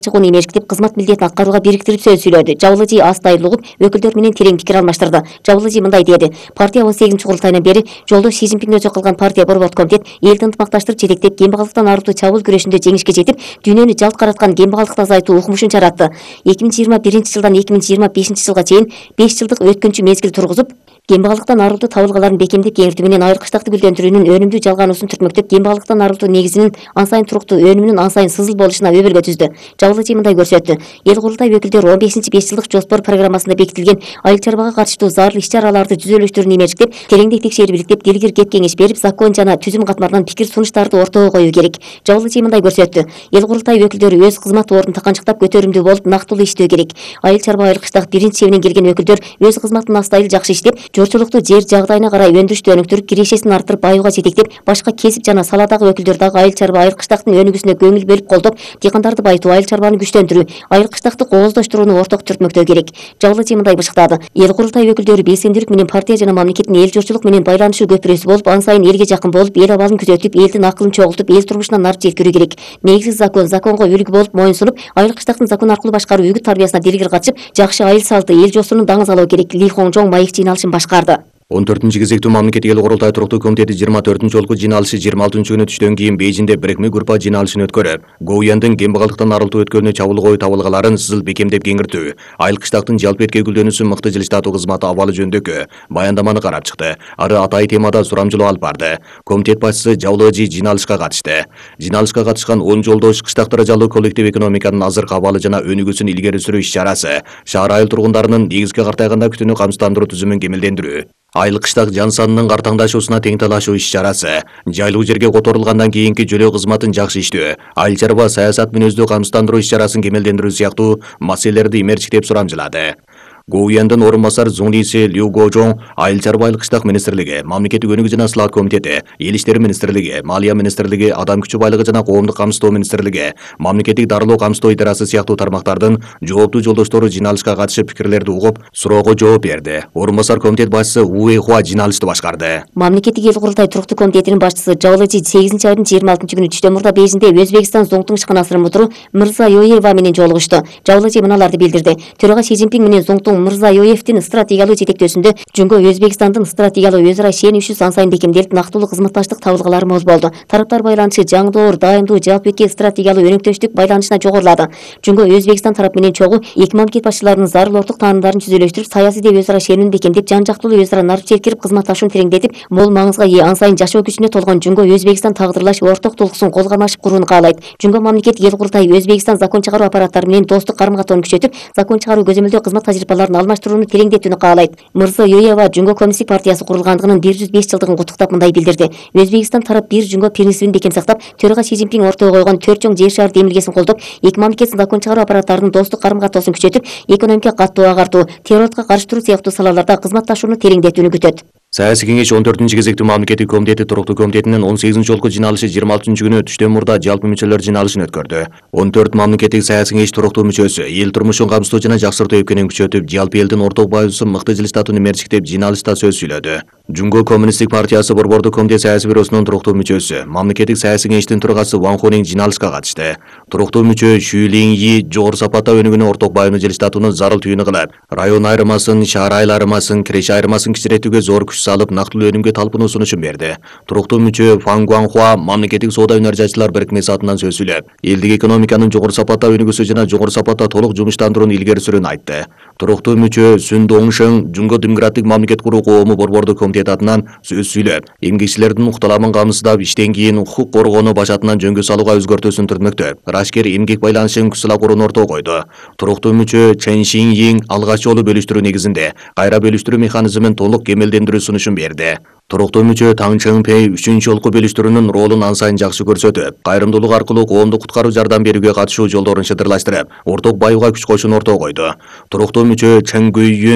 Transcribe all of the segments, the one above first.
чыгууну эмешкитип кызмат милдетин аткарууга бириктирип сөз сүйлөдү. Жабыл эжи аз дайыл угуп, өкүлдөр менен терең пикир алмаштырды. Жабыл эжи мындай деди: партия 18-курултайынан бери жолдош Си Цзиньпин өзү кылган партия борбордук комитет элди ынтымакташтырып жетектеп, кембагалыктан арылтуу чабуул күрөшүндө жеңишке жетип, дүйнөнү жалт караткан кембагалдыкты азайтуу укмушун жаратты. 2021-жылдан 2025-жылга чейин 5 жылдык өткөнчү мезгил тургузуп, кембагалыктан арылтуу табылгаларын бекемдеп кеңиртүү менен айрыкчтыкты гүлдөндүрүүнүн өнүмдүү жалгануусун түртмөктөп, кембагалыктан арылтуу негизинин ан сайын туруктуу, өнүмүнүн ан сайын сызыл болушуна өбөлгө түздү. Жабыл эжи мындай көрсөттү: эл курултай өкүлдөрү 15-5 жылдык жоспор программасында бекитилген айыл чарбага каршытуу зарыл иш-чараларды жүзөлөштүрүүнү эмерчиктеп, тереңдей текшерип иликтеп, дилгир кеп кеңеш берип, закон жана түзүм катмарынан пикир сунуштарды ортого коюу керек. Жабыл эжи мындай көрсөттү: эл курултай өкүлдөрү өз кызмат ордун таканчыктап көтөрүмдүү болуп, нактылуу иштөө керек. Айыл чарба айылкычтагы биринчи чебинен келген өкүлдөр өз кызматын астайыл жакшы иштеп, жорчулукту жер жагдайына карай өндүрүштү өнүктүрүп, кирешесин арттырып, баюуга жетектеп, башка кесип жана саладагы өкүлдөр дагы айыл чарба айылкычтактын өнүгүүсүнө көңүл бөлүп колдоп, дыйкандарды байытуу, айыл чарбаны күчтөндүрүү, айылкычтакты кооздоштурууну орток түртмөктөө керек. Жабыл эжи мындай бышыктады: эл курултай өкүлдөрү белсендүүлүк менен партия жана мамлекеттин эл журчулук менен байланышуу көпүрөсү болуп, ан сайын элге жакын болуп, эл абалын күзөтүп, элдин акылын чогултуп, эл турмушуна нар жеткирүү керек. Негизги закон, законго үлгү болуп моюн сунуп, айылкычтактын закон аркылуу башкаруу үгүт тарбиясына дилгир катышып, жакшы айыл салты, эл жосунун даңазалоо керек. Ли Хоңжоң маек жыйналышын башкарды. 14-кезектүү мамлекеттик эл курултай туруктуу комитети 24-жолку жыйналышы 26-күнү түштөн кийин Бейжиңде бирикме группа жыйналышын өткөрүп, Гоуяндын кембагалдыктан арылтуу өткөлүнө чабуул коюу табылгаларын сызыл бекемдеп кеңиртүү, айылкычтактын жалпы этке гүлдөнүүсүн мыкты жылыштатуу кызматы абалы жөнүндөгү баяндаманы карап чыкты. Ары атайын темада сурамжылоо алып барды. Комитет башчысы Жабыл эжи жыйналышка катышты. Жыйналышка катышкан 10 жолдош кыштак даражалуу коллектив экономиканын азыркы абалы жана өнүгүүсүн илгери сүрүү иш-чарасы, шаар айыл тургундарынын негизги картайганда күтүүнү камсыздандыруу түзүмүн кемелдендирүү, айылкычтак жан санынын картаңдашуусуна тең талашуу иш-чарасы, жайлуу жерге которулгандан кийинки жөлөө кызматын жакшы иштөө, айыл чарба саясат мүнөздүү камсыздандыруу иш-чарасын кемелдендирүү сыяктуу маселелерди имерчиктеп сурамжылады. Гоуяндын орун басар Зуңлиси Лю Гожоң айыл чарба айылкычтак министрлиги, мамлекеттик өнүгүү жана слаат комитети, эл иштери министрлиги, малия министрлиги, адам күчү байлыгы жана коомдук камсыздоо министрлиги, мамлекеттик дарылоо камсыздоо идарасы сыяктуу тармактардын жооптуу жолдоштору жыйналышка катышып пикирлерди угуп, суроого жооп берди. Орун басар комитет башчысы Уэй Хуа жыйналышты башкарды. Мамлекеттик эл курултай туруктуу комитетинин башчысы Жабыл эжи 8-айдын 26-күнү түштөн мурда Бейжиңде Өзбекстан Зоңтуң ишканасынын мудуру Мырза Йоева менен жолугушту. Жабыл эжи мыналарды билдирди: төрага Си Цзиньпин менен Зоңтуң Мырза Йоевдин стратегиялуу жетектөөсүндө Жумго Өзбекстандын стратегиялуу өз ара ишенүүсү ан сайын бекемделип, нактылуу кызматташтык табылгалары моз болду. Тараптар байланышы жаңдоор, дайындуу, жалпы эки стратегиялуу өнөктөштүк байланышына жогорулады. Жумго Өзбекстан тарап менен чогуу эки мамлекет башчыларынын зарыл орток таанымдарын түзөлөштүрүп, саясий деп өз ара ишенүүнү бекемдеп, жан жактылуу өз ара нар жеткирип, кызматташууну тереңдетип, мол маңызга ээ ан сайын жашоо күчүнө толгон Жумго Өзбекстан тагдырлаш орток тулкуусун колго алмашып курууну каалайт. Жумго мамлекеттик эл курултай Өзбекстан закон чыгаруу аппараттары менен достук карым-катоону күчөтүп, закон чыгаруу көзөмөлдөө кызмат тажрыйбаларын алмаштырууну тереңдетүүнү каалайт. Мырза Йоева Жумго коммунисттик партиясы курулгандыгынын 105 жылдыгын куттуктап мындай билдирди: Өзбекстан тарап бир Жумго принцибин бекем сактап, төрага Си Цзиньпин ортого койгон 4 чоң жер шаар демилгесин колдоп, эки мамлекеттин закон чыгаруу аппараттарынын достук карым-катоосун күчөтүп, экономика каттоо агартуу, террордука каршы туруу сыяктуу салаларда кызматташууну тереңдетүүнү күтөт. Саясий кеңеш 14-кезектүү мамлекеттик комитети туруктуу комитетинин 18-жолку жыйналышы 26-күнү түштөн мурда жалпы мүчөлөр жыйналышын өткөрдү. 14 мамлекеттик саясий кеңеш туруктуу мүчөсү эл турмушун камсыздоо жана жакшыртуу өпкөнүн күчөтүп, жалпы элдин орток баюусун мыкты жылыштатууну мерчиктеп жыйналышта сөз сүйлөдү. Жумго коммунисттик партиясы борбордук комитет саясий бюросунун туруктуу мүчөсү, мамлекеттик саясий кеңештин төрагасы Ван Хунинг жыйналышка катышты. Туруктуу мүчө Шу Линьи жогору сапатта өнүгүүнү орток баюуну жылыштатууну зарыл түйүнү кылып, район айырмасын, шаар айырмасын, киреше айырмасын кичиретүүгө зор күч салып, нактылуу өнүмгө талпынуу сунушун берди. Туруктуу мүчө Фан Гуанхуа мамлекеттик соода өнөр жайчылар бирикмеси атынан сөз сүйлөп, элдик экономиканын жогору сапатта өнүгүүсү жана жогору сапатта толук жумуштандырууну илгери сүрүүнү айтты. Туруктуу мүчө Сүн Доңшың Жумго демократик мамлекет куруу коому борбордук комитет атынан сөз сүйлөп, эмгекчилердин укталамын камсыздап, иштен кийин укук коргоону башатынан жөнгө салууга өзгөртүүсүн түртмөктөп, рашкер эмгек байланышын күчсала курууну ортого койду. Туруктуу мүчө Чен Шинйин алгач жолу бөлүштүрүү негизинде кайра бөлүштүрүү механизмин толук кемелдендирүү сунушун берди. Туруктуу мүчө Таң Чыңпей 3-жолку бөлүштүрүүнүн ролун ан сайын жакшы көрсөтүп, кайрымдуулук аркылуу коомдук куткаруу жардам берүүгө катышуу жолдорун шыдырлаштырып, орток баюуга күч коюшуну ортого койду. Туруктуу мүчө Чен Гүйүн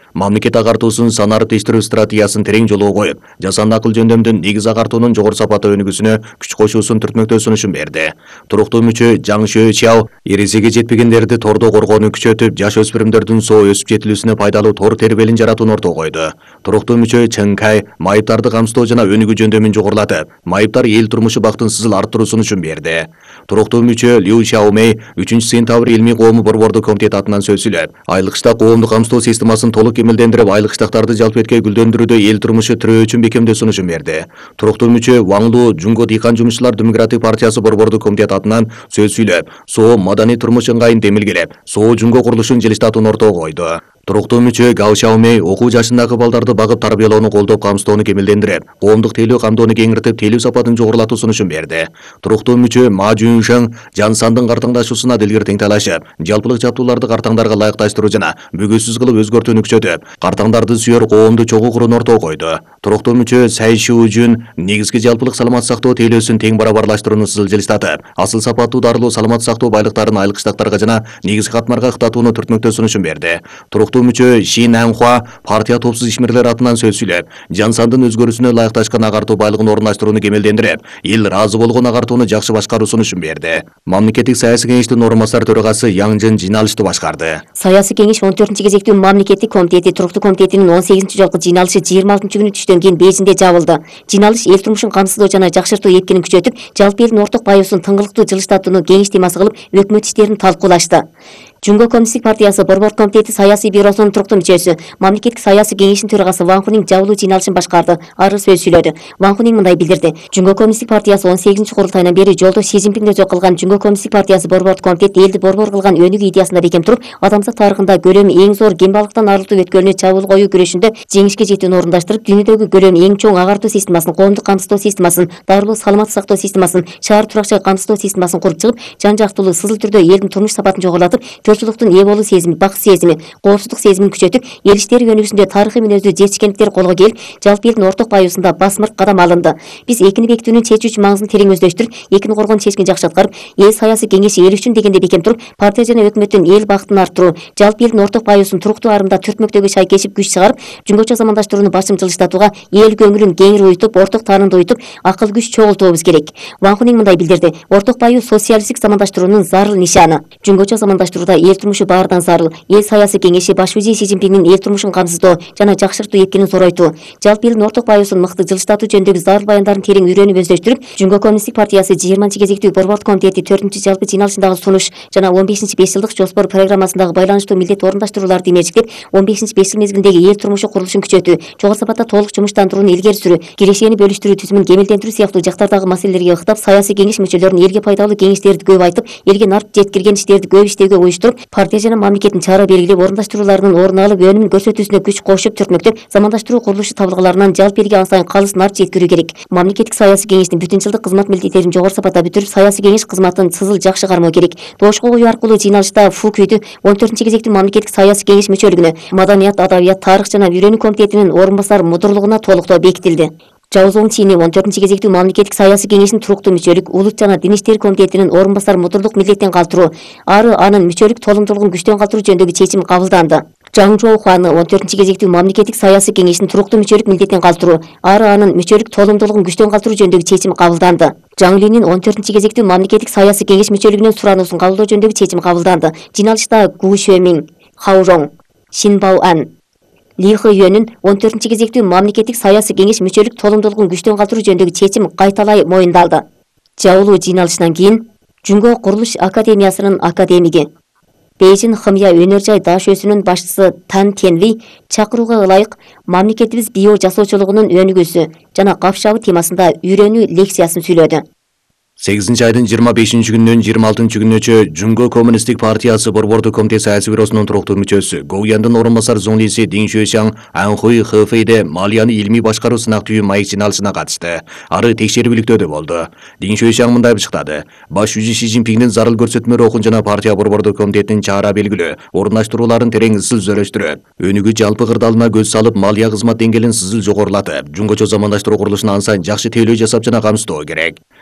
Мамлекет агартуусун санариптештирүү стратегиясын терең жолго коюп, жасанды акыл жөндөмдүн негиз агартуунун жогору сапаты өнүгүүсүнө күч кошуусун түртмөктөө сунушун берди. Туруктуу мүчө Жаң Шөчао эрежеге жетпегендерди тордо коргоону күчөтүп, жаш өспүрүмдөрдүн соо өсүп жетилүүсүнө пайдалуу тор тербелин жаратууну ортого койду. Туруктуу мүчө Чен Кай майыптарды камсыздоо жана өнүгүү жөндөмүн жогорулатып, майыптар эл турмушу бактын сызыл арттыруу сунушун берди. Туруктуу мүчө Лю Шаомей 3-сентябрь илмий коому борбордук комитет атынан сөз сүйлөп, айлык штак коомдук камсыздоо системасын толук кемелдендирип, айлык штактарды жалпы этке гүлдөндүрүүдө эл турмушу тирөө үчүн бекемдөө сунушун берди. Туруктуу мүчө Ваң Лу Жунго Дыйкан жумушчулар демократик партиясы борбордук комитет атынан сөз сүйлөп, соо маданий турмуш ыңгайын демилгелеп, соо Жунго курулушун желиштатууну ортого койду. Туруктуу мүчө Гао Шаомей окуу жашындагы балдарды багып тарбиялоону колдоп, камсыздоону кемелдендирип, коомдук тейлөө камдоону кеңиртип, тейлөө сапатын жогорулатуу сунушун берди. Туруктуу мүчө Ма Жуншeng Жан Сандын картаңдашуусуна дилгир тең талашып, жалпылык жабдууларды картаңдарга ылайыкташтыруу жана бүгүсүз кылып өзгөртүүнү күчөтүп, картаңдарды сүйөр коомду чогуу курууну ортого койду. Туруктуу мүчө Цай Шужун негизги жалпылык саламат сактоо тейлөөсүн тең барабарлаштырууну сызыл желиштатып, асыл сапаттуу дарылуу саламат сактоо байлыктарын айлык штактарга жана негизги катмарга ыктатууну түртмөктөө сунушун берди. Туруктуу мүчө Ши Нанхуа партия топсуз ишмерлер атынан сөз сүйлөп, Жан Сандын өзгөрүүсүнө ылайыкташкан агартуу байлыгын орундаштырууну кемелдендирип, эл ыраазы болгон агартууну жакшы башкаруу сунушун берди. Мамлекеттик саясий кеңештин орун басар төрагасы Яң Жын жыйналышты башкарды. Саясий кеңеш 14-кезектүү мамлекеттик комитети туруктуу комитетинин 18 жолку жыйналышы 26 күнү түштөн кийин Бейжиңде жабылды. Жыйналыш эл турмушун камсыздоо жана жакшыртуу эпкенин күчөтүп, жалпы элдин орток баюусун тыңгылыктуу жылыштатууну кеңеш темасы кылып, өкмөт иштерин талкуулашты. Жунго коммунисттик партиясы борбор комитети саясий бюросунун туруктуу мүчөсү, мамлекеттик саясий кеңештин төрагасы Ван Хунин жабылуу жыйналышын башкарды. Ары сөз сүйлөдү. Ван Хунин мындай билдирди: Жунго коммунисттик партиясы 18 курултайынан бери жолдо Си Цзиньпинден сөз кылган Жунго коммунисттик партиясы борбор комитет элди борбор кылган өнүгүү идеясында бекем туруп, адамзат тарыхында көлөмү эң зор кембалыктан арылтуу өткөлүнө чабуул коюу күрөшүндө жеңишке жетүүнү орундаштырып, дүйнөдөгү көлөмү эң чоң агартуу системасын, коомдук камсыздоо системасын, дарылуу саламат сактоо системасын, шаар туракча камсыздоо системасын куруп чыгып, жан жактуулуу сызыл түрдө элдин турмуш сапатын жогорулатып, жолчулуктун ээ болуу сезими, бакыт сезими, коопсуздук сезимин күчөтүп, эл иштери өнүгүүсүндө тарыхый мүнөздүү жетишкендиктер колго келип, жалпы элдин орток баюусунда басмырт кадам алынды. Биз экини бекитүүнүн чечүүчү маңызын терең өздөштүрүп, экини коргоонун чечкини жакшы аткарып, эл саясий кеңеши эл үчүн дегенде бекем туруп, партия жана өкмөттүн эл бактын арттыруу, жалпы элдин орток баюусун туруктуу арымда түртмөктөгү шай кешип күч чыгарып, жунгочо замандаштырууну башым жылыштатууга, эл көңүлүн кеңири уютуп, орток таанымды уютуп, акыл күч чогултуубуз керек. Ван Хунин мындай билдирди: орток баюу социалисттик замандаштыруунун зарыл нишаны. Жунгочо замандаштырууда эл турмушу баарынан зарыл. Эл саясий кеңеши баш вазир Си Цзиньпиндин эл турмушун камсыздоо жана жакшыртуу эпкенин зоройтуу, жалпы элдин орток баюусун мыкты жылыштатуу жөнүндөгү зарыл баяндарын терең үйрөнүп өздөштүрүп, Жунго коммунисттик партиясы 20-кезектүү борбор комитети 4-жалпы жыйналышындагы сунуш жана 15-5 жылдык жоспор программасындагы байланыштуу милдет орундаштырууларды имежиктеп, 15-5 жыл мезгилиндеги эл турмушу курулушун күчөтүү, жогору сапатта толук жумуштандырууну илгери сүрүү, кирешени бөлүштүрүү түзүмүн кемелдендирүү сыяктуу жактардагы маселелерге ыктап, саясий кеңеш мүчөлөрүнүн элге пайдалуу кеңештерди көп айтып, элге нарт жеткирген иштерди көп иштөөгө уюштуруп, партия жана мамлекеттин чара белгилеп, орундаштырууларынын орун алып, өнүмүн көрсөтүүсүнө күч кошуп, түртмөктөп, замандаштыруу курулушу табылгаларынан жалпы элге ан сайын калыс нарт жеткирүү керек. Мамлекеттик саясий кеңештин бүтүн жылдык кызмат милдеттерин жогору сапатта бүтүрүп, саясий кеңеш кызматын сызыл жакшы кармоо керек. Доошко коюу аркылуу жыйналышта Фу Күйдү 14-кезектүү мамлекеттик саясий кеңеш мүчөлүгүнө, маданият, адабият, тарых жана үйрөнүү комитетинин орун басар мудурлугуна толуктоо бекитилди. Жао Зоңчини 14-кезектүү мамлекеттик саясий кеңештин туруктуу мүчөлүк, улут жана дин иштери комитетинин орун басар мудурлук милдеттен калтыруу, ары анын мүчөлүк толумдуулугун күчтөн калтыруу жөнүндөгү чечим кабылданды. Жаң Жоухуаны 14-кезектүү мамлекеттик саясий кеңештин туруктуу мүчөлүк милдеттен калтыруу, ары анын мүчөлүк толумдуулугун күчтөн калтыруу жөнүндөгү чечим кабылданды. Жаң Линин 14-кезектүү мамлекеттик саясий кеңеш мүчөлүгүнүн сурануусун кабылдоо жөнүндөгү чечим кабылданды. Жыйналышта Гу Шөмиң, Хау Жоң, Шин Бао Ан, Ли Хэйөнүн 14-кезектүү мамлекеттик саясий кеңеш мүчөлүк толумдуулугун күчтөн калтыруу жөнүндөгү чечим кайталай моюндалды. Жабылуу жыйналышынан кийин Жунго Курулуш Академиясынын академиги, Бейжин Хымя өнөр жай даш өсүнүн башчысы Тан Тенли чакырууга ылайык мамлекетибиз био жасоочулугунун өнүгүүсү жана капшабы темасында үйрөнүү лекциясын сүйлөдү. 8 айдын 25-күнүнөн 26-күнүнөчө Жунго коммунисттик партиясы борбордук комитет саясий бюросунун туруктуу мүчөсү, Гоуяндын орун басар Зоңлиси Дин Шөшаң Анхуй Хэфэйде малияны илмий башкаруу сынак түйүү маек жыйналышына катышты. Ары текшерүүлүктөдө болду. Дин Шөшаң мындай бычыктады: баш вазир Си Цзиньпиндин зарыл көрсөтмө рухун жана партия борбордук комитетинин чара белгилөө, орундаштырууларын терең ысыл зөрөштүрөп, өнүгүү жалпы кырдаалына көз салып, малия кызмат деңгээлин сызыл жогорулатып, жунгочо замандаштыруу курулушуна ан сайын жакшы тейлөө жасап жана камсыздоо керек.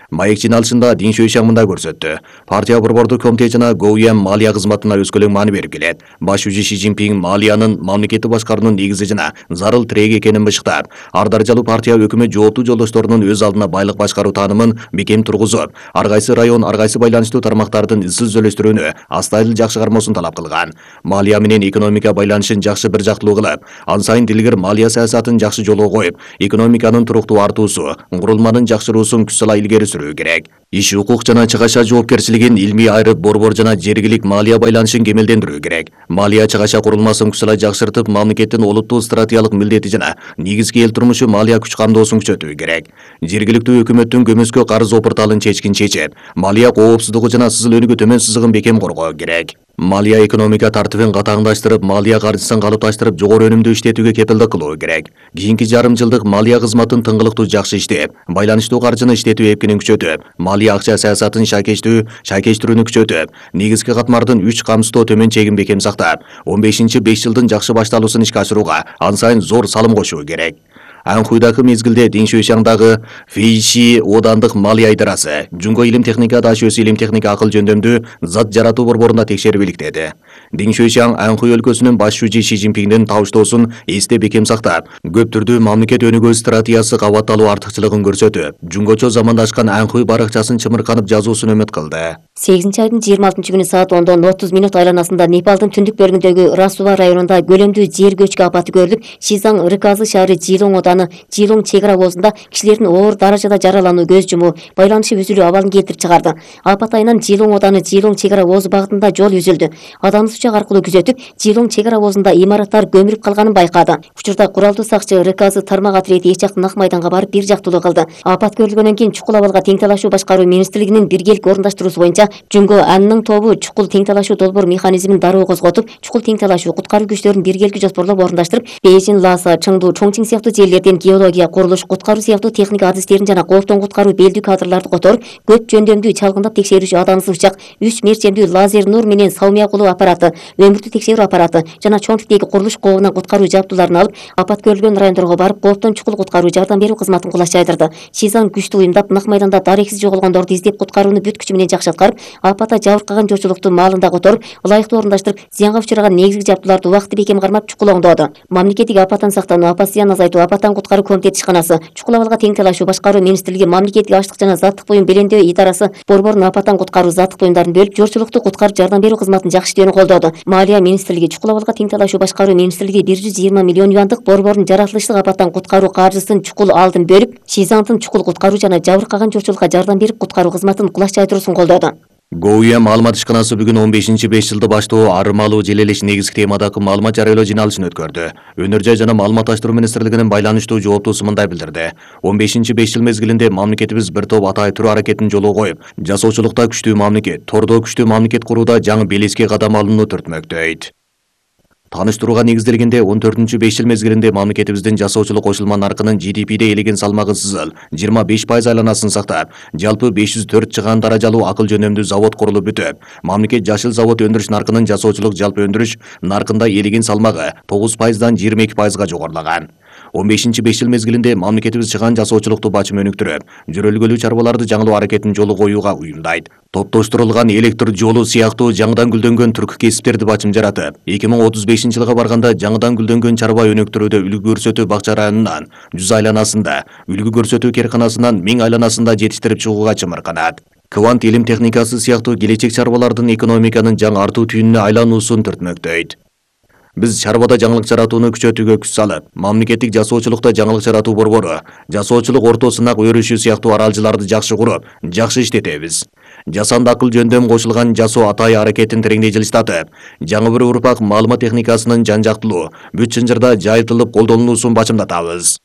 Маек жиналышында Дин Шуйшан мындай көрсөттү. Партия борбордук комитет жана ГОУМ малия кызматына өскөлөң маани берип келет. Баш жүзү Ши Цзиньпин малиянын мамлекетти башкаруунун негизи жана зарыл тиреги экенин бышыктап, ар даражалуу партия өкмөт жооптуу жолдошторунун өз алдына байлык башкаруу таанымын бекем тургузуп, ар кайсы район, ар кайсы байланыштуу тармактардын изсиз өзлөштүрүүнү астайыл жакшы кармоосун талап кылган. Малия менен экономика байланышын жакшы бир жактылуу кылып, ан сайын дилгер малия саясатын жакшы жолго коюп, экономиканын туруктуу артуусу, курулманын жакшыруусун күч сала илгери сүрүү керек. Иш укук жана чыгаша жоопкерчилигин илмий айрып, борбор жана жергилик малия байланышын кемелдендирүү керек. Малия чыгаша курулмасын күч сала жакшыртып, мамлекеттин олуттуу стратегиялык милдети жана негизги эл турмушу малия күч камдоосун күчөтүү керек. Жергиликтүү өкмөттүн көмөскө карыз опурталын чечкин чечип, малия коопсуздугу жана сызыл өнүгүү төмөн сызыгын бекем коргоо керек. Малия экономика тартибин катаңдаштырып, малия каржысын калыпташтырып, жогору өнүмдүү иштетүүгө кепилдик кылуу керек. Кийинки жарым жылдык малия кызматын тыңгылыктуу жакшы иштеп, байланыштуу каржыны иштетүү эпкинин күчөтүп, малия акча саясатын шайкештирүүнү күчөтүп, негизги катмардын 3 камсыздоо төмөн чегин бекем сактап, 15-5 жылдын жакшы башталуусун ишке ашырууга ан сайын зор салым кошуу керек. Анхуйдагы мезгилде Дин Шуйшаңдагы Фейши одандык малия идарасы Жунго илим техника дашөөсү илим техника акыл жөндөмдүү зат жаратуу борборунда текшерип иликтеди. Дин Шуйшаң Анхуй өлкөсүнүн баш жүзү Ши Цзиньпиндин табыштоосун эсте бекем сактап, көп түрдүү мамлекет өнүгүү стратегиясы кабатталуу артыкчылыгын көрсөтүп, жунгочо замандашкан Анхуй баракчасын чымырканып жазуусун үмүт кылды. 8-айдын 26 күнү саат 10:30 айланасында Непалдын түндүк бөлүгүндөгү Расува районунда көлөмдүү жер көчкү апаты көрүлүп, Шизаң Рыказы шаары Жилоң оданы Жилоң чек ара обозунда кишилердин оор даражада жаралануу, көз жумуу, байланышы үзүлүү абалын келтирип чыгарды. Апат айынан Жилоң оданы Жилоң чек ара обозу багытында жол үзүлдү. Адамды учак аркылуу күзөтүп, Жилоң чек ара обозунда имараттар көмүлүп калганын байкады. Учурда куралдуу сакчы Рыказы тармак отрети эч жактын ак майданга барып бир жактылуу кылды. Апат көрүлгөндөн кийин чукул абалга тең талашуу башкаруу министрлигинин биргелик орундаштыруусу боюнча Жунго Анның тобу чукул тең талашуу долбоор механизмин дароо козготуп, чукул тең талашуу куткаруу күчтөрүн биргеликке жоспорлоп орундаштырып, Бейжин, Ласа, Чыңду, Чоңчиң сыяктуу жерлерден геология, курулуш, куткаруу сыяктуу техника адистерин жана кооптон куткаруу белдүү кадрларды которуп, көп жөндөмдүү чалгындап текшерүүчү адамсыз учак, 3 мерчемдүү лазер нур менен саумия кылуу аппараты, өмүртүү текшерүү аппараты жана чоң типтеги курулуш кообунан куткаруу жабдууларын алып, апат көрүлгөн райондорго барып, кооптон чукул куткаруу жардам берүү кызматын кулаш жайдырды. Шизаң күчтүү уюмдап, нак майданда дарексиз жоголгондорду издеп, куткарууну бүт күчү менен жакшы аткарып, апатта жабыркаган журчулукту маалында которуп, ылайыктуу орундаштырып, зыянга учураган негизги жабдууларды убакытты бекем кармап, чукул оңдооду. Мамлекеттик апаттан сактануу, апат зыянын азайтуу, апаттан куткаруу комитети ишканасы, чукул абалга тең талашуу башкаруу министрлиги, мамлекеттик аштык жана заттык буюм белемдөө идарасы борборун апаттан куткаруу заттык буюмдарын бөлүп, журчулукту куткарып жардам берүү кызматын жакшы иштөөнү колдоду. Малия министрлиги, чукул абалга тең талашуу башкаруу министрлиги 120 миллион юандык борбордун жаратылыштык апаттан куткаруу каржысын чукул алдын бөлүп, Шизаңдын чукул куткаруу жана жабыркаган журчулукка жардам берип, куткаруу кызматын кулаш жайдыруусун колдоду. ГОУМ маалымат ишканасы бүгүн 15-5 жылды баштоо арымалуу желелеш негизги темадагы маалымат жарыялоо жиналышын өткөрдү. Өнөр жай жана маалыматташтыруу министрлигинин байланыштуу жооптуусу мындай билдирди. 15-5 жыл мезгилинде мамлекетибиз бир топ атай түрүү аракетин жолго коюп, жасоочулукта күчтүү мамлекет, тордо күчтүү мамлекет курууда жаңы белеске кадам алууну түртмөктөйт. Таныштырууга негизделгенде 14-5 жыл мезгилинде мамлекетибиздин жасоочулук кошулма наркынын GDP'де элеген салмагы сызыл 25% айланасын сактап, жалпы 504 чыган даражалуу акыл жөнөмдүү завод курулуп бүтүп, мамлекет жашыл завод өндүрүш наркынын жасоочулук жалпы өндүрүш наркында элеген салмагы 9%дан 22%га жогорулаган. 15-5 жыл мезгилинде мамлекетибиз чыган жасоочулукту бачым өнүктүрүп, жүрөлгөлүү чарбаларды жаңылоо аракетин жолу коюуга уюмдайт. Топтоштурулган электр жолу сыяктуу жаңыдан гүлдөнгөн түркү кесиптерди бачым жаратып, 2035-жылга барганда жаңыдан гүлдөнгөн чарба өнүктүрүүдө үлгү көрсөтүү бакча районунан 100 айланасында, үлгү көрсөтүү керканасынан 1000 айланасында жетиштирип чыгууга чымырканат. Квант илим техникасы сыяктуу келечек чарбалардын экономиканын жаңы артуу түйүнүнө айлануусун түртмөктөйт. Биз чарбада жаңылык жаратууну күчөтүүгө күч салып, мамлекеттик жасоочулукта жаңылык жаратуу борбору, жасоочулук орто сынак өрүшү сыяктуу аралжыларды жакшы куруп, жакшы иштетебиз. Жасанды акыл жөндөм кошулган жасоо атай аракетин тереңдей жылыштатып, жаңы бир урпак маалымат техникасынын жан-жактылуу, бүт чынжырда жайылтылып колдонулуусун бачымдатабыз.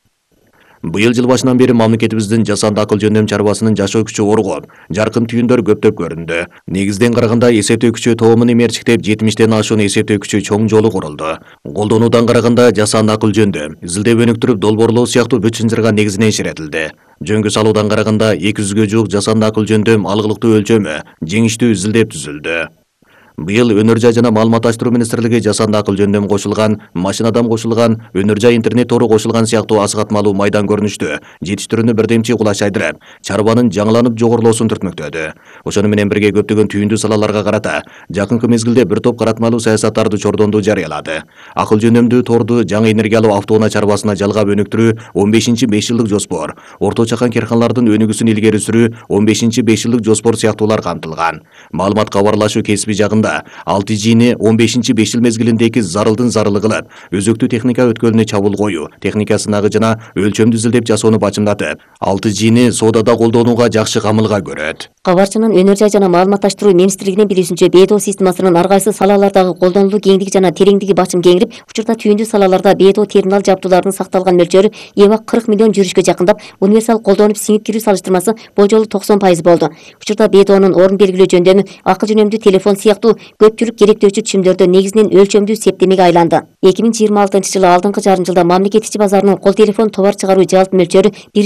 Быйыл жыл башынан бери мамлекетибиздин жасанды акыл жөндөм чарбасынын жашоо күчү оргоп, жаркын түйүндөр көптөп көрүндү. Негизден караганда эсептөө күчү тоомун эмерчиктеп 70тен ашуун эсептөө күчү чоң жолу курулду. Колдонуудан караганда жасанды акыл жөндөм, изилдеп өнүктүрүп долбоорлоо сыяктуу бүт чынжырга негизинен ишаретилди. Жөнгө салуудан караганда 200ге жуук жасанды акыл жөндөм алгылыктуу өлчөмү, жеңиштүү изилдеп түзүлдү. Быйыл Өнөр жай жана маалыматташтыруу министрлиги жасанды акыл жөндөмү кошулган, машинадан кошулган, өнөр жай интернет тору кошулган сыяктуу асыгатмалуу майдан көрүнүштү жетиштирүүнү бирдемчи кулаш айдырып, чарбанын жаңыланып жогорулоосун түртмөктөдү. Ошону менен бирге көптөгөн түйүндүү салаларга карата жакынкы мезгилде бир топ каратмалуу саясаттарды чордонду жарыялады. Акыл жөнөмдүү торду жаңы энергиялуу автоунаа чарбасына жалгап өнүктүрүү 15-5 жылдык жоспор, орто чакан керканалардын өнүгүүсүн илгери сүрүү 15-5 жылдык жоспор сыяктуулар камтылган. Маалымат кабарлашуу кесиби жагында 6G'ни 15-5 жыл мезгилиндеги зарылдын зарылы кылып, өзөктүү техника өткөлүнө чабуул коюу, техника сынагы жана өлчөмдү изилдеп жасоону бачымдатып, 6G'ни соодада колдонууга жакшы камылга көрөт. Кабарчынын Өнөр жай жана маалыматташтыруу министрлигинин билүүсүнчө, БДО системасынын ар кайсы салалардагы колдонулуу кеңдиги жана тереңдиги бачым кеңирип, учурда түйүндүү салаларда БДО терминал жабдууларынын сакталган мөлчөрү эми 40 миллион жүрүшкө жакындап, универсал колдонуп сиңип кирүү салыштырмасы болжолу 90% болду. Учурда БДОнун орун белгилөө жөндөмү акыл жөнөмдүү телефон сыяктуу көпчүлүк керектөөчү түшүмдөрдө негизинен өлчөмдүү септемеге айланды. 2026-жылы алдыңкы жарым жылда мамлекет ичи базарынын кол телефон товар чыгаруу жалпы мөлчөрү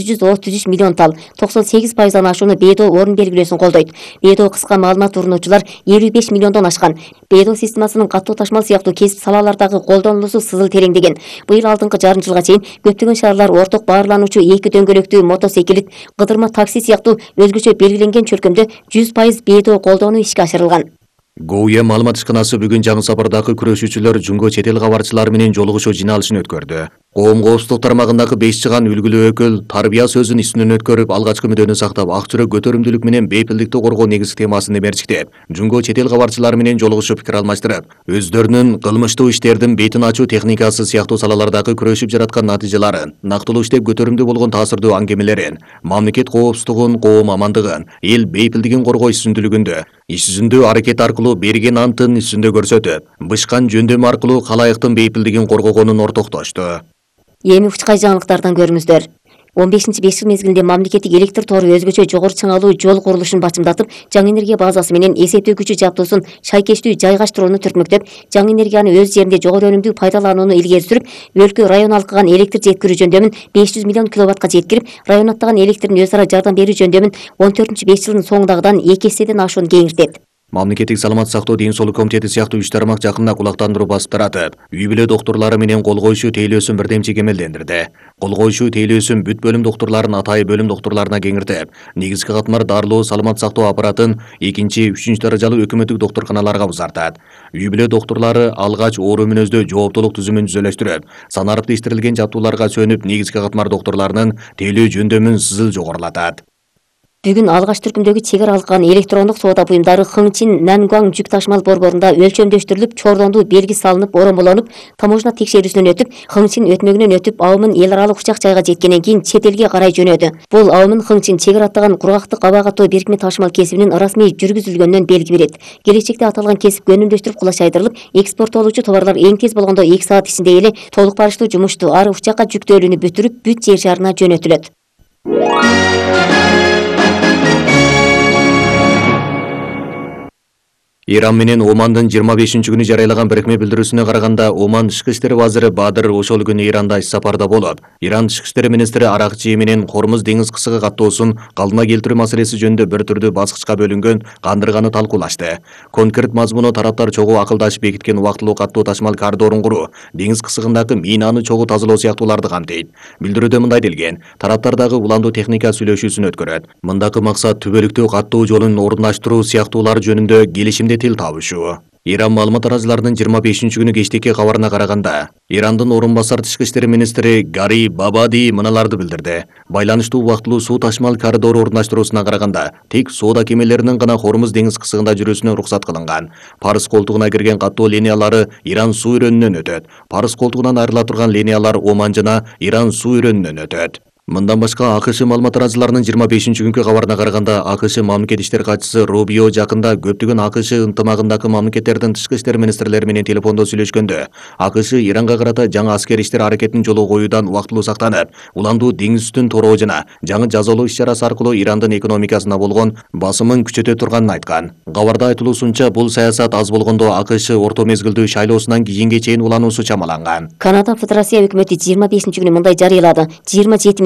133 миллион тал, 98%дан ашууну БДО орун белгилөөсүн колдойт. БДО кыска маалымат урунуучулар 55 миллиондон ашкан. БДО системасынын катуу ташмал сыяктуу кесип салалардагы колдонулуусу сызыл тереңдеген. Быйыл алдыңкы жарым жылга чейин көптөгөн шаарлар орток баарлануучу 2 дөңгөлөктүү мотосекилит, кыдырма такси сыяктуу өзгөчө белгиленген чөлкөмдө 100% БДО колдонуу ишке ашырылган. ГОУЕ маалымат ишканасы бүгүн жаңы сапардагы күрөшүүчүлөр жунго чет эл кабарчылары менен жолугушуу жиналышын өткөрдү. Коом коопсуздук тармагындагы 5 чыган үлгүлүү өкүл тарбия сөзүн үстүнөн өткөрүп, алгачкы мүдөнү сактап, ак жүрөк көтөрүмдүүлүк менен бейпилдикти коргоо негизги темасын мерчиктеп, жунго чет эл кабарчылары менен жолугушуп пикир алмаштырып, өздөрүнүн кылмыштуу иштердин бетин ачуу техникасы сыяктуу салалардагы күрөшүп жараткан натыйжаларын, нактылуу иштеп көтөрүмдүү болгон таасирдүү аңгемелерин, мамлекет коопсуздугун, коом амандыгын, эл бейпилдигин коргоо иш жүзүндө аракет аркылуу берген антын иш жүзүндө көрсөтүп, бышкан жөндөмү аркылуу калайыктын бейпилдигин коргогонун ортоктошту. Эми учкай жаңылыктардан көрүңүздөр. 15-5 жыл мезгилинде мамлекеттик электр тору өзгөчө жогору чыңалуу жол курулушун бачымдатып, жаңы энергия базасы менен эсептөө күчү жабдуусун шайкештүү жайгаштырууну түртмөктөп, жаңы энергияны өз жеринде жогору өнүмдүү пайдаланууну илгери сүрүп, өлкө район алкыган электр жеткирүү жөндөмүн 500 миллион киловаттка жеткирип, район аттаган электрдин өз ара жардам берүү жөндөмүн 14-5 жылдын соңундагыдан 2 эседен ашуун кеңиртет. Мамлекеттик саламат сактоо ден соолук комитети сыяктуу 3 тармак жакында кулактандыруу басып таратып, үй бүлө доктурлары менен кол коюшуу тейлөөсүн бирдемчи кемелдендирди. Кол коюшуу тейлөөсүн бүт бөлүм доктурларын атайы бөлүм доктурларына кеңиртип, негизги катмар дарылоо саламат сактоо аппаратын 2-3 даражалуу өкмөттүк доктурканаларга узартат. Үй бүлө доктурлары алгач оору мүнөздө жооптулук түзүмүн түзөлөштүрүп, санарыпты иштирилген жабдууларга сөнүп, негизги катмар доктурларынын тейлөө жөндөмүн сызыл жогорулатат. Бүгүн алгач түркүмдөгү чегара алкан электрондук соода буюмдары Хыңчин Наньгуан жүк ташмал борборунда өлчөмдөштүрүлүп, чордондуу белги салынып, оромолонуп, таможня текшерүүсүнөн өтүп, Хыңчин өтмөгүнөн өтүп, Аумын эл аралык учак жайга жеткенден кийин чет элге карай жөнөдү. Бул Аумын Хыңчин чегара аттаган кургактык аба катуу бирикме ташмал кесибинин расмий жүргүзүлгөнүнөн белги берет. Келечекте аталган кесип көнүмдөштүрүп кулаш айдырылып, экспорттолуучу товарлар эң тез болгондо 2 саат ичинде эле толук барыштуу жумушту ары учакка жүктөөлүүнү бүтүрүп, бүт жер шарына жөнөтүлөт. Иран менен Омандын 25-күнү жарыялаган бирикме билдирүүсүнө караганда, Оман тышкы иштер вазири Бадыр ошол күнү Иранда иш сапарда болуп, Иран тышкы иштер министри Аракчи менен Хормуз деңиз кысыгы каттоосун калдына келтирүү маселеси жөнүндө бир түрдүү баскычка бөлүнгөн кандырганы талкуулашты. Конкрет мазмуну тараптар чогуу акылдашып бекиткен убактылуу каттоо ташмал коридорун куруу, деңиз кысыгындагы минаны чогуу тазалоо сыяктууларды камтыйт. Билдирүүдө мындай делген: тараптар дагы уландуу техника сүйлөшүүсүн өткөрөт. Мындагы максат түбөлүктүү каттоо жолун орундаштыруу сыяктуулар жөнүндө келишимде тил табышуу. Иран маалымат тараачыларынын 25-күнү кечтеки кабарына караганда, Ирандын орун басар тышкы иштер министри Гари Бабади мыналарды билдирди. Байланыштуу убактылуу суу ташмал коридору орундаштыруусуна караганда, тек соода кемелеринин гана Хормуз деңиз кысыгында жүрүүсүнө уруксат кылынган. Парс колтугуна кирген каттоо линиялары Иран суу өрөөнүнөн өтөт. Парс колтугунан айрыла турган линиялар Оман жана Иран суу өрөөнүнөн өтөт. Мындан башка АКШ маалымат тараачыларынын 25-күnkү кабарына караганда, АКШ мамлекет иштер катчысы Рубио жакында көптөгөн АКШ ынтымагындагы мамлекеттердин тышкы иштер министрлери менен телефондо сүйлөшкөндө, АКШ Иранга карата жаңы аскер иштер аракетин жолго коюудан убактылуу сактанып, уландуу деңиз үстүн тороо жана жаңы жазалоо иш-чарасы аркылуу Ирандын экономикасына болгон басымын күчөтө турганын айткан. Кабарда айтылуусунча, бул саясат аз болгондо АКШ орто мезгилдүү шайлоосунан кийинге чейин улануусу чамаланган. Канада Федерация өкмөтү 25-күнү мындай жарыялады: 27 миллиард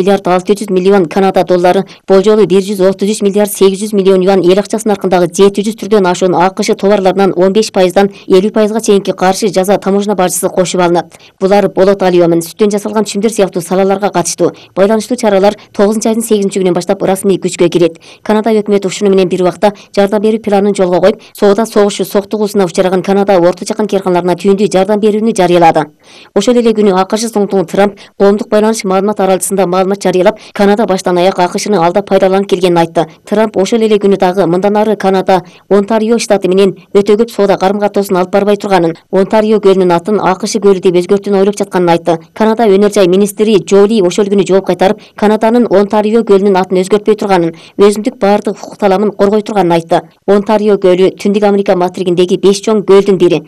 миллиард 600 миллион Канада доллары, болжолу 133 миллиард 800 миллион юан эл акчасынын аркындагы 700 түрдөн ашуун АКШ товарларынан 15%дан 50%га чейинки каршы жаза таможня бажысы кошуп алынат. Булар болот алуу менен сүттөн жасалган чүмдөр сыяктуу салаларга катыштуу. Байланыштуу чаралар 9-айдын 8-күнүнөн баштап расмий күчкө кирет. Канада өкмөтү ушуну менен бир убакта жардам берүү планын жолго коюп, соода согушу соктугусуна учураган Канада Орто Жакын керканаларына түйүндүү жардам берүүнү жарыялады. Ошол эле күнү АКШ Соңтугу Трамп коомдук байланыш маалымат аралчысында маалымат жарыялап, Канада баштан аяк АКШны алдап пайдаланып келгенин айтты. Трамп ошол эле күнү дагы мындан ары Канада Онтарио штаты менен өтө көп соода карым-катоосун алып барбай турганын, Онтарио көлүнүн атын АКШ көлү деп өзгөртүүнү ойлоп жатканын айтты. Канада өнөр жай министри Жоли ошол күнү жооп кайтарып, Канаданын Онтарио көлүнүн атын өзгөртпөй турганын, өзүндүк баардык укук таламын коргой турганын айтты. Онтарио көлү Түндүк Америка материгиндеги 5 чоң көлдүн бири.